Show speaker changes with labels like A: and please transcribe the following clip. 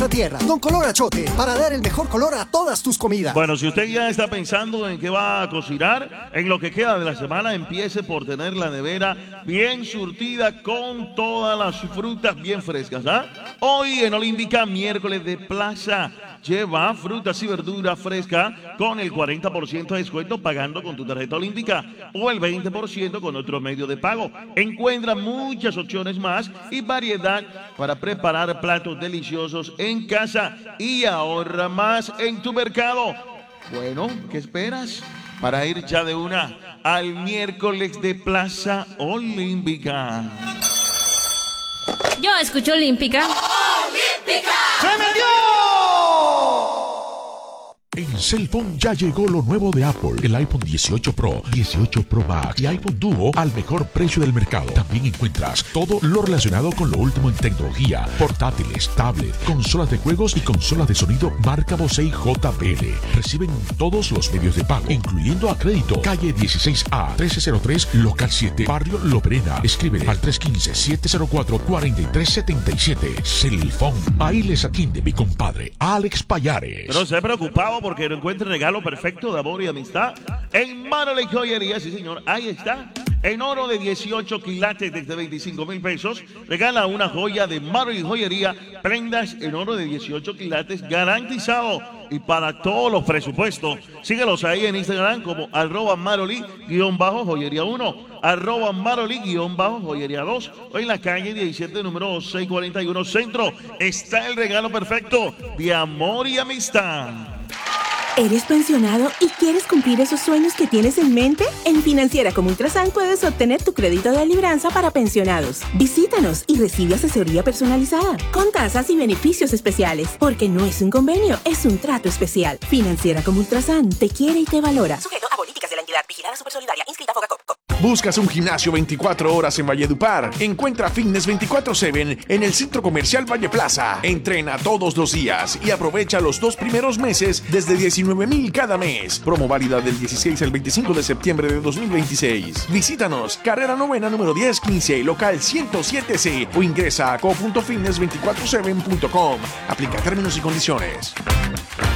A: nuestra tierra. Don Color Achote, para dar el mejor color a todas tus comidas.
B: Bueno, si usted ya está pensando en qué va a cocinar, en lo que queda de la semana, empiece por tener la nevera bien surtida con todas las frutas bien frescas, ¿ah? Hoy en Olímpica, miércoles de plaza, lleva frutas y verduras frescas con el 40% de descuento pagando con tu tarjeta Olímpica o el 20% con otro medio de pago. Encuentra muchas opciones más y variedad para preparar platos deliciosos en casa y ahorra más en tu mercado. Bueno, ¿qué esperas para ir ya de una al miércoles de Plaza Olímpica?
C: Yo escucho Olímpica.
D: ¡Olímpica!
E: ¡Se me dio! En Cellphone ya llegó lo nuevo de Apple, el iPhone 18 Pro, 18 Pro Max y iPhone Duo al mejor precio del mercado. También encuentras todo lo relacionado con lo último en tecnología, portátiles, tablet, consolas de juegos y consolas de sonido marca Bose JBL. Reciben todos los medios de pago, incluyendo a crédito. Calle 16A, 1303, local 7, Barrio Loperena. Escribe al 315-704-4377. Cellphone. Ahí les atiende mi compadre Alex Payares.
B: Pero se ha preocupado porque no encuentre el regalo perfecto de amor y amistad en Maroley Joyería. Sí, señor, ahí está. En oro de 18 quilates desde 25,000 pesos, regala una joya de Maroley Joyería, prendas en oro de 18 quilates garantizado y para todos los presupuestos. Síguelos ahí en Instagram como @Maroley_joyería 1, @Maroley_joyería 2 o en la calle 17, número 641 Centro. Está el regalo perfecto de amor y amistad.
F: ¿Eres pensionado y quieres cumplir esos sueños que tienes en mente? En Financiera como Ultrasan puedes obtener tu crédito de libranza para pensionados. Visítanos y recibe asesoría personalizada, con tasas y beneficios especiales, porque no es un convenio, es un trato especial. Financiera como Ultrasan te quiere y te valora.
G: Sujeto a políticas de la entidad vigilada Supersolidaria, inscrita Fogacop.
H: ¿Buscas un gimnasio 24 horas en Valledupar? Encuentra Fitness 24/7 en el Centro Comercial Valle Plaza. Entrena todos los días y aprovecha los 2 primeros meses desde 19,000 cada mes. Promo válida del 16 al 25 de septiembre de 2026. Visítanos, carrera novena número 1015, local 107C o ingresa a co.fitness247.com. Aplica términos y condiciones.